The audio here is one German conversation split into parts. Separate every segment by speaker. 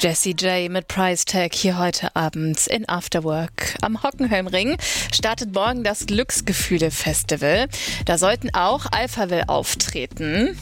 Speaker 1: Jessie J mit Price Tag hier heute Abend in Afterwork. Am Hockenheimring startet morgen das Glücksgefühle-Festival. Da sollten auch Alphaville auftreten.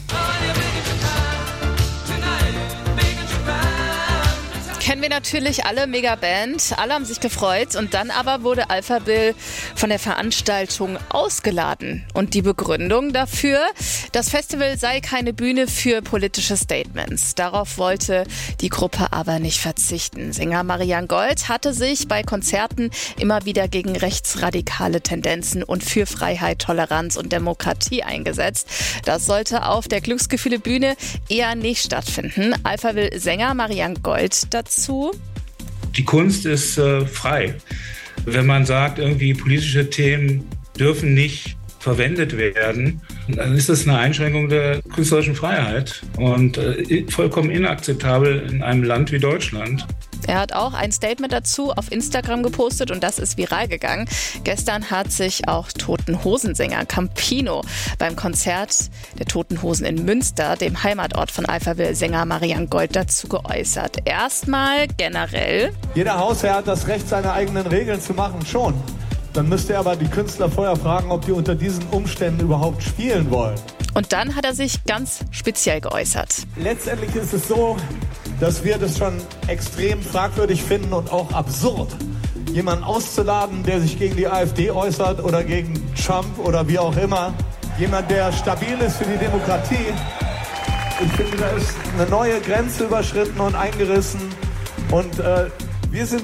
Speaker 1: Kennen wir natürlich alle, Megaband, alle haben sich gefreut und dann aber wurde Alphaville von der Veranstaltung ausgeladen. Und die Begründung dafür, das Festival sei keine Bühne für politische Statements. Darauf wollte die Gruppe aber nicht verzichten. Sänger Marian Gold hatte sich bei Konzerten immer wieder gegen rechtsradikale Tendenzen und für Freiheit, Toleranz und Demokratie eingesetzt. Das sollte auf der Glücksgefühle-Bühne eher nicht stattfinden. Alphaville-Sänger Marian Gold dazu.
Speaker 2: Die Kunst ist frei. Wenn man sagt, irgendwie politische Themen dürfen nicht verwendet werden, dann ist das eine Einschränkung der künstlerischen Freiheit und vollkommen inakzeptabel in einem Land wie Deutschland.
Speaker 1: Er hat auch ein Statement dazu auf Instagram gepostet und das ist viral gegangen. Gestern hat sich auch Toten-Hosen-Sänger Campino beim Konzert der Toten Hosen in Münster, dem Heimatort von Alphaville-Sänger Marian Gold, dazu geäußert. Erstmal generell:
Speaker 3: Jeder Hausherr hat das Recht, seine eigenen Regeln zu machen, schon. Dann müsst ihr aber die Künstler vorher fragen, ob die unter diesen Umständen überhaupt spielen wollen.
Speaker 1: Und dann hat er sich ganz speziell geäußert.
Speaker 3: Letztendlich ist es so, dass wir das schon extrem fragwürdig finden und auch absurd, jemanden auszuladen, der sich gegen die AfD äußert oder gegen Trump oder wie auch immer. Jemand, der stabil ist für die Demokratie. Ich finde, da ist eine neue Grenze überschritten und eingerissen. Und wir sind